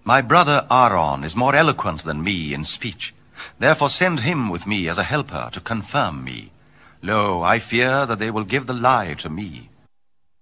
My brother Aaron is more eloquent than me in speech. Therefore send him with me as a helper to confirm me. Lo, I fear that they will give the lie to me.